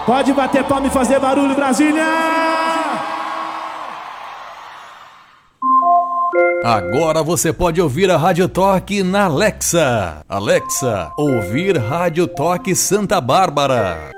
Pode bater palma e fazer barulho, Brasília! Agora você pode ouvir a Rádio Toque na Alexa. Alexa, ouvir Rádio Toque Santa Bárbara.